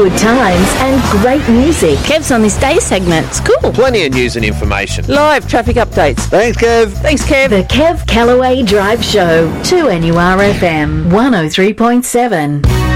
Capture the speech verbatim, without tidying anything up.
good times and great music. Kev's on this day segment. It's cool. Plenty of news and information. Live traffic updates. Thanks, Kev. Thanks, Kev. The Kev Callaway Drive Show, two N U R F M, one oh three point seven.